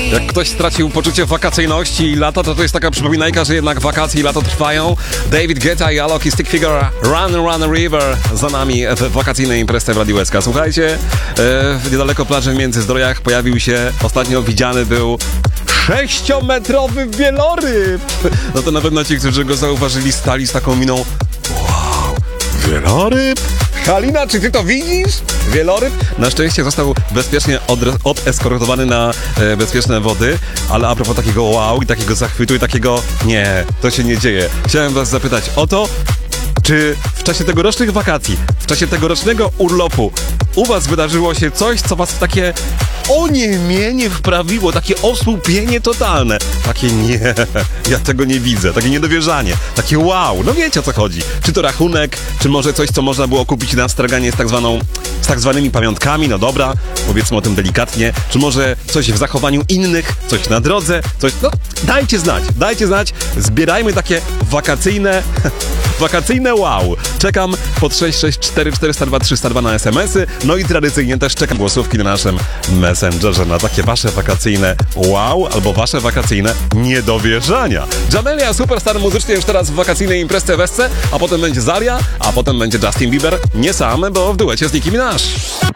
Jak ktoś stracił poczucie wakacyjności i lata, to jest taka przypominajka, że jednak wakacje i lato trwają. David Guetta i Alok i Stick Figure, Run River za nami w wakacyjnej imprezie w Radiu SK. Słuchajcie, niedaleko plaży w Międzyzdrojach pojawił się, ostatnio widziany był 6-metrowy wieloryb. No to na pewno ci, którzy go zauważyli, stali z taką miną: wow, wieloryb? Halina, czy ty to widzisz? Wieloryb? Na szczęście został bezpiecznie odeskortowany na bezpieczne wody, ale a propos takiego wow i takiego zachwytu i takiego nie, to się nie dzieje. Chciałem was zapytać o to, czy w czasie tegorocznych wakacji, w czasie tegorocznego urlopu u was wydarzyło się coś, co was w takie oniemienie wprawiło, takie osłupienie totalne. Takie nie, ja tego nie widzę, takie niedowierzanie, takie wow, no wiecie o co chodzi. Czy to rachunek, czy może coś, co można było kupić na straganie z tak zwanymi pamiątkami, no dobra, powiedzmy o tym delikatnie, czy może coś w zachowaniu innych, coś na drodze, coś, no dajcie znać, zbierajmy takie wakacyjne wow. Czekam pod 664 402 302 na SMS-y, no i tradycyjnie też czekam głosówki na naszym Messengerze na takie wasze wakacyjne wow albo wasze wakacyjne niedowierzania. Jamelia, superstar muzycznie już teraz w wakacyjnej imprezie w SC, a potem będzie Zaria, a potem będzie Justin Bieber, nie sam, bo w duecie z Nicki Minaj.